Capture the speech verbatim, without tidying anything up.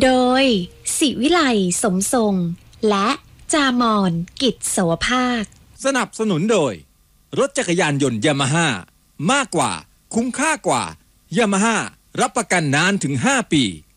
โดยศิวิไลสมทรงและจามอนกิจโสภาคสนับสนุนโดยรถจักรยานยนต์ยามาฮ่ามากกว่าคุ้มค่ากว่ายามาฮ่ารับประกันนานถึงห้าปี